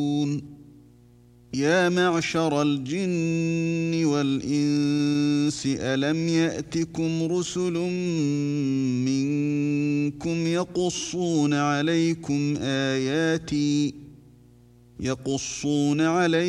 يا معشر الجن والإنس ألم يأتكم رسل منكم يقصون عليكم